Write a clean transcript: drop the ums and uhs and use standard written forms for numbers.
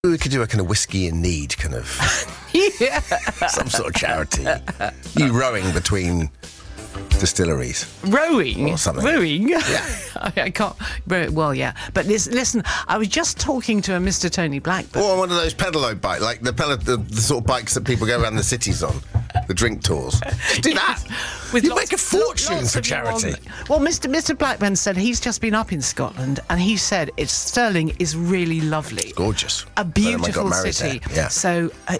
We could do a kind of whiskey in need kind of Yeah. some sort of charity. You rowing between distilleries. Rowing? Or something. Rowing? Yeah. I can't. Well, yeah. But listen, I was just talking to a Mr. Tony Blackburn. Or on one of those pedalo bikes, like the sort of bikes that people go around the cities on, the drink tours. Just do that. With You lots- make a fortune lots for of you charity. on- Well, Mr. Blackburn said he's just been up in Scotland and he said Stirling is really lovely. Gorgeous. A When I got beautiful married city. there, yeah. So